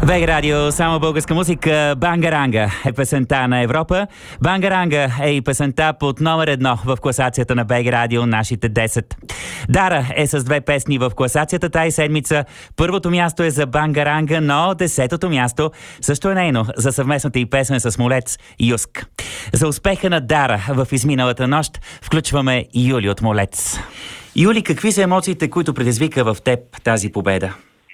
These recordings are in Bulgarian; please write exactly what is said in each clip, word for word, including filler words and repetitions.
БГ Радио, само българска музика. Бангаранга е песента на Европа. Бангаранга е и песента под номер едно в класацията на БГ Радио, нашите десет. Дара е с две песни в класацията тази седмица. Първото място е за Бангаранга, но десетото място също е нейно за съвместната и песен с Молец Юск. За успеха на Дара в изминалата нощ включваме Юли от Молец. Юли, какви са емоциите, които предизвика в теб тази победа?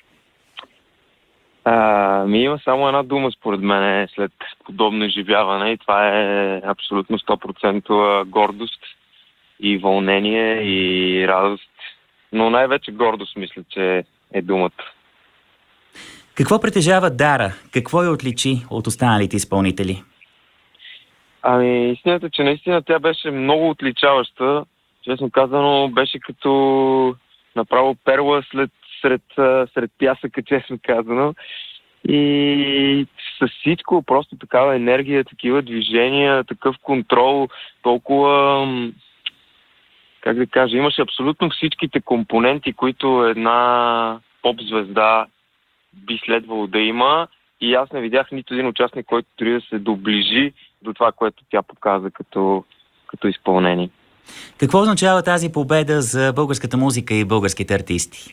А, ми има само една дума според мен след подобно изживяване и това е абсолютно сто процента гордост и вълнение и радост, но най-вече гордост мисля, че е думата. Какво притежава Дара? Какво я отличи от останалите изпълнители? Ами, истината, че наистина тя беше много отличаваща. Честно казано, беше като направо перла след Сред, сред пясъка, честно казано. И с всичко, просто такава енергия, такива движения, такъв контрол, толкова, как да кажа, имаше абсолютно всичките компоненти, които една поп-звезда би следвало да има. И аз не видях нито един участник, който дори да се доближи до това, което тя показа като, като изпълнение. Какво означава тази победа за българската музика и българските артисти?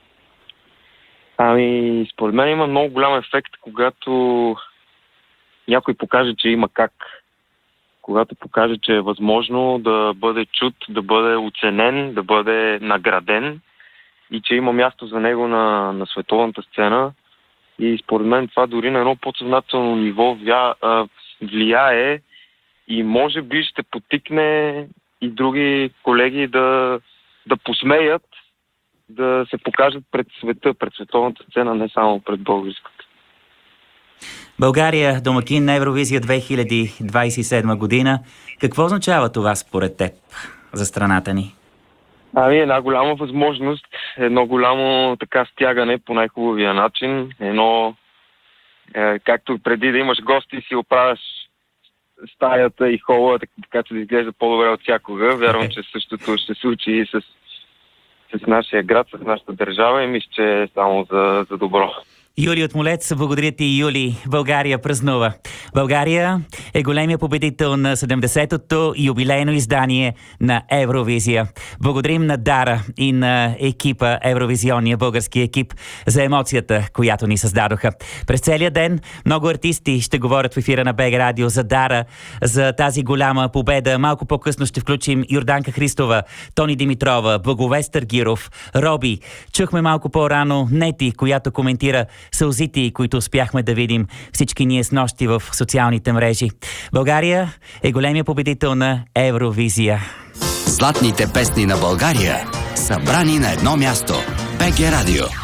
Ами, според мен има много голям ефект, когато някой покаже, че има как. Когато покаже, че е възможно да бъде чут, да бъде оценен, да бъде награден и че има място за него на, на световната сцена. И според мен това дори на едно подсъзнателно ниво вя, а, влияе и може би ще потикне и други колеги да, да посмеят, да се покажат пред света, пред световната сцена, не само пред българската. България, домакин на Евровизия две хиляди двадесет и седма година. Какво означава това според теб за страната ни? Ами една голяма възможност, едно голямо така стягане по най-хубавия начин. Едно, е, както преди да имаш гости, си оправяш стаята и хола, така че да изглежда по-добре от всякога. Вярвам, че същото ще се случи и с с нашия град, с нашата държава и мисля, че е само за, за добро. Юли от Молец, благодаря ти, Юли. България празнува. България е големия победител на седемдесетото юбилейно издание на Евровизия. Благодарим на Дара и на екипа, евровизионния български екип, за емоцията, която ни създадоха. През целия ден много артисти ще говорят в ефира на БГ Радио за Дара, за тази голяма победа. Малко по-късно ще включим Йорданка Христова, Тони Димитрова, Благовест Аргиров, Роби. Чухме малко по-рано Нети, която коментира сълзите, които успяхме да видим всички ние с нощи в социалните мрежи. България е големия победител на Евровизия. Златните песни на България, събрани на едно място. БГ Радио.